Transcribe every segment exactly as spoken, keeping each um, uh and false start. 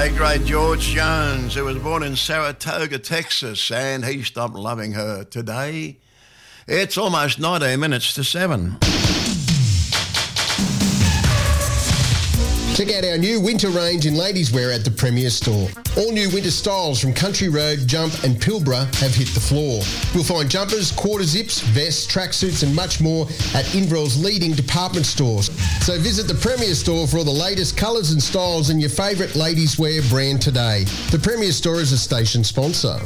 late great George Jones, who was born in Saratoga, Texas, and he stopped loving her today. It's almost nineteen minutes to seven. Check out our new winter range in ladies' wear at the Premier Store. All new winter styles from Country Road, Jump and Pilbara have hit the floor. You'll find jumpers, quarter zips, vests, tracksuits and much more at Inverell's leading department stores. So visit the Premier Store for all the latest colours and styles in your favourite ladies' wear brand today. The Premier Store is a station sponsor.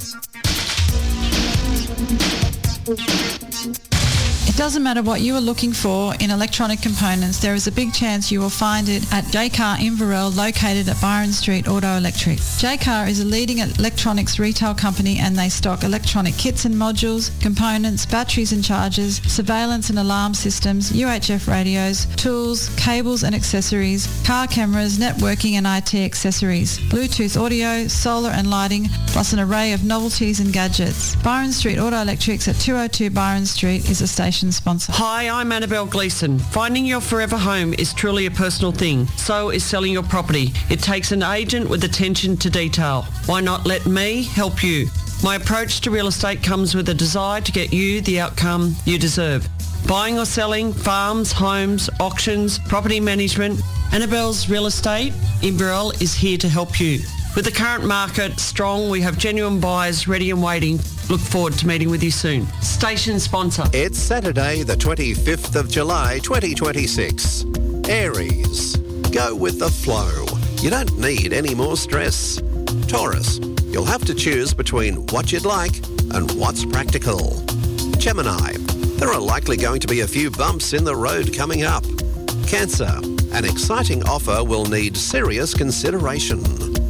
It doesn't matter what you are looking for in electronic components, there is a big chance you will find it at Jaycar Inverell, located at Byron Street Auto Electric. Jaycar is a leading electronics retail company and they stock electronic kits and modules, components, batteries and chargers, surveillance and alarm systems, U H F radios, tools, cables and accessories, car cameras, networking and I T accessories, Bluetooth audio, solar and lighting, plus an array of novelties and gadgets. Byron Street Auto Electrics at two oh two Byron Street is a station sponsor. Hi, I'm Annabelle Gleeson. Finding your forever home is truly a personal thing. So is selling your property. It takes an agent with attention to detail. Why not let me help you? My approach to real estate comes with a desire to get you the outcome you deserve. Buying or selling, farms, homes, auctions, property management, Annabelle's Real Estate, Inverell is here to help you. With the current market strong, we have genuine buyers ready and waiting. Look forward to meeting with you soon. Station sponsor. It's Saturday, the twenty-fifth of July, twenty twenty-six. Aries, go with the flow. You don't need any more stress. Taurus, you'll have to choose between what you'd like and what's practical. Gemini, there are likely going to be a few bumps in the road coming up. Cancer, an exciting offer will need serious consideration.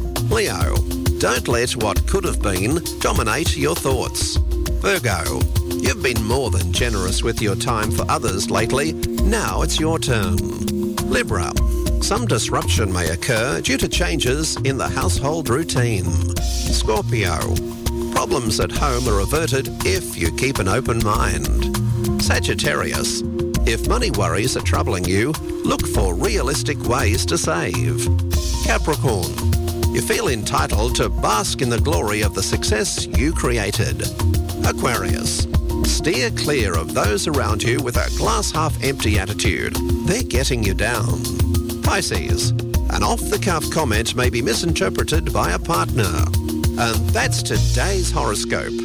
Leo, don't let what could have been dominate your thoughts. Virgo, you've been more than generous with your time for others lately. Now it's your turn. Libra, some disruption may occur due to changes in the household routine. Scorpio, problems at home are averted if you keep an open mind. Sagittarius, if money worries are troubling you, look for realistic ways to save. Capricorn, you feel entitled to bask in the glory of the success you created. Aquarius, steer clear of those around you with a glass-half-empty attitude. They're getting you down. Pisces, an off-the-cuff comment may be misinterpreted by a partner. And that's today's horoscope.